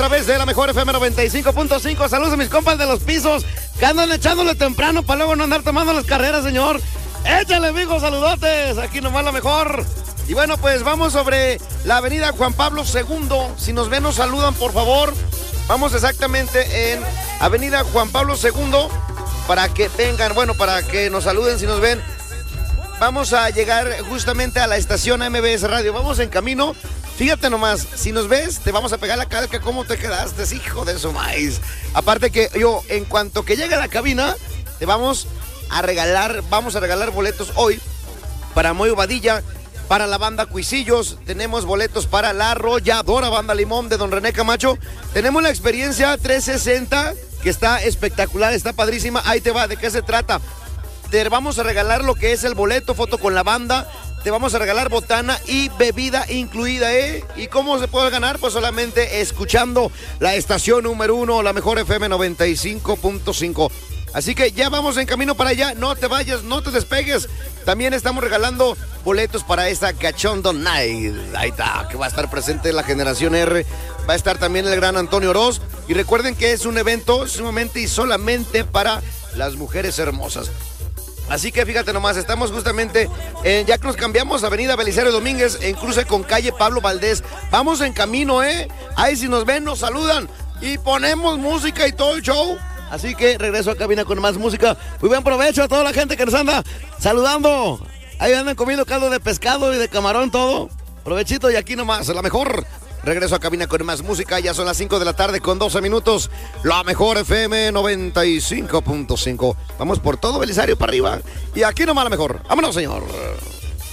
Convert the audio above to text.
través de la mejor FM 95.5. Saludos a mis compas de los pisos que andan echándole temprano para luego no andar tomando las carreras, señor. Échale, mijo, saludotes. Aquí nomás la mejor. Y bueno, pues vamos sobre la avenida Juan Pablo II. Si nos ven, nos saludan, por favor. Vamos exactamente en avenida Juan Pablo II para que vengan, bueno, para que nos saluden si nos ven. Vamos a llegar justamente a la estación MBS Radio. Vamos en camino. Fíjate nomás, si nos ves, te vamos a pegar la calca. ¿Cómo te quedaste, hijo de su maíz? Aparte que yo, en cuanto que llegue a la cabina, te vamos a regalar boletos hoy para Moy Vadilla, para la banda Cuisillos. Tenemos boletos para la Arrolladora Banda Limón de Don René Camacho. Tenemos la experiencia 360, que está espectacular, está padrísima. Ahí te va, ¿de qué se trata? Te vamos a regalar lo que es el boleto, foto con la banda. Te vamos a regalar botana y bebida incluida, ¿eh? ¿Y cómo se puede ganar? Pues solamente escuchando la estación número 1, la mejor FM 95.5. Así que ya vamos en camino para allá. No te vayas, no te despegues. También estamos regalando boletos para esta Cachondo Night. Ahí está, que va a estar presente la Generación R. Va a estar también el gran Antonio Oroz. Y recuerden que es un evento sumamente y solamente para las mujeres hermosas. Así que fíjate nomás, estamos justamente, ya que nos cambiamos, avenida Belisario Domínguez, en cruce con calle Pablo Valdés. Vamos en camino, ¿eh? Ahí si nos ven, nos saludan y ponemos música y todo el show. Así que regreso a cabina con más música. Muy buen provecho a toda la gente que nos anda saludando. Ahí andan comiendo caldo de pescado y de camarón, todo. Provechito y aquí nomás, la mejor. Regreso a cabina con más música. Ya son las 5 de la tarde con 12 minutos. La mejor FM 95.5. Vamos por todo Belisario para arriba. Y aquí nomás la mejor. Vámonos, señor.